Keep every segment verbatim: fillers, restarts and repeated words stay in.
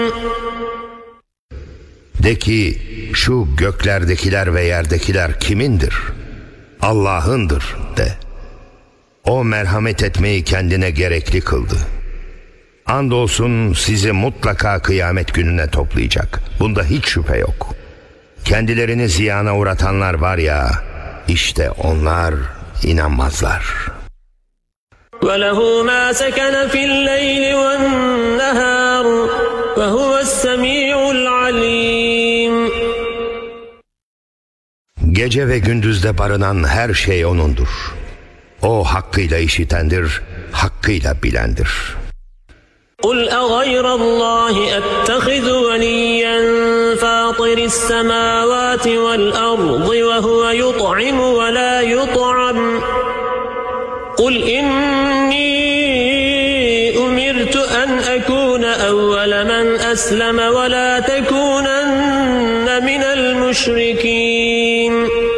De ki şu göklerdekiler ve yerdekiler kimindir? Allah'ındır de. O merhamet etmeyi kendine gerekli kıldı. Andolsun sizi mutlaka kıyamet gününe toplayacak. Bunda hiç şüphe yok. Kendilerini ziyana uğratanlar var ya, işte onlar inanmazlar. وَلَهُ مَا سَكَنَ فِي اللَّيْلِ وَالنَّهَارِ وَهُوَ السَّمِيعُ الْعَلِيمُ. Gece ve gündüzde barınan her şey O'nundur. O hakkıyla işitendir, hakkıyla bilendir. قُلْ أَغَيْرَ اللّٰهِ أَتَّخِذُ وَلِيًّا فَاطِرِ السَّمَاوَاتِ وَالْأَرْضِ وَهُوَ يُطْعِمُ وَلَا يُطْعَمُ قُلْ إِنِّي أُمِرْتُ أَنْ أَكُونَ أَوَّلَ مَنْ أَسْلَمَ وَلَا تَكُونَنَّ مِنَ الْمُشْرِكِينَ.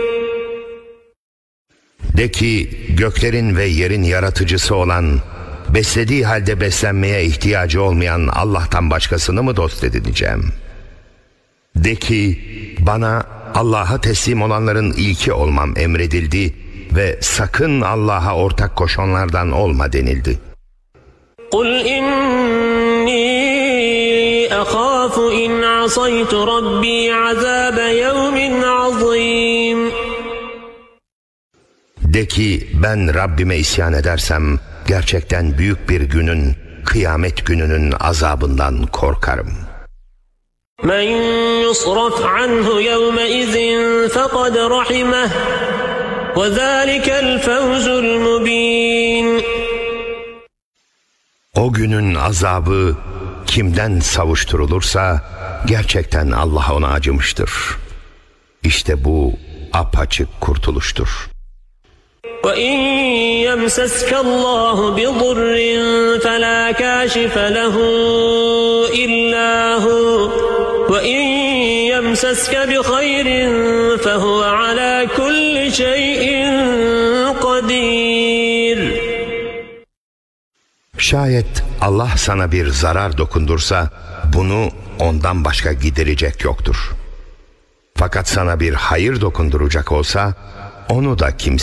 De ki göklerin ve yerin yaratıcısı olan, beslediği halde beslenmeye ihtiyacı olmayan Allah'tan başkasını mı dost edineceğim? De ki bana Allah'a teslim olanların ilki olmam emredildi ve sakın Allah'a ortak koşanlardan olma denildi. قُلْ إِنِّي أَخَافُ إِنْ عَصَيْتُ رَبِّي عَذَابَ يَوْمٍ عَظِيمٍ. De ki ben Rabbime isyan edersem gerçekten büyük bir günün, kıyamet gününün azabından korkarım. مَنْ يُصْرَفْ عَنْهُ يَوْمَئِذٍ فَقَدْ رَحِمَهُ وَذَٰلِكَ الْفَوْزُ الْمُبِينُ. O günün azabı kimden savuşturulursa gerçekten Allah ona acımıştır. İşte bu apaçık kurtuluştur. وَإِنْ يَمْسَسْكَ اللّٰهُ بِضُرٍّ فَلَا كَاشِفَ لَهُ إِلَّا هُوَ وَإِنْ يَمْسَسْكَ بِخَيْرٍ فَهُوَ عَلَى كُلِّ شَيْءٍ قَدِيرٌ. Şayet Allah sana bir zarar dokundursa bunu ondan başka giderecek yoktur. Fakat sana bir hayır dokunduracak olsa onu da kimse